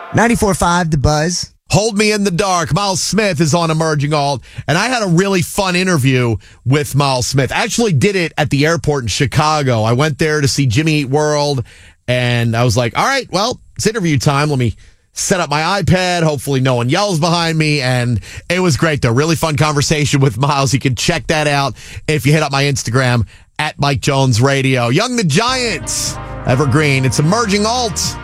94.5 The Buzz. Hold Me in the Dark. Miles Smith is on Emerging Alt, and I had a really fun interview with Miles Smith. I actually did it at the airport in Chicago. I went there to see Jimmy Eat World, and I was like, all right, well, it's interview time. Let me set up my iPad. Hopefully no one yells behind me, and it was great, though. Really fun conversation with Miles. You can check that out if you hit up my Instagram, at Mike Jones Radio. Young the Giants, Evergreen. It's Emerging Alt.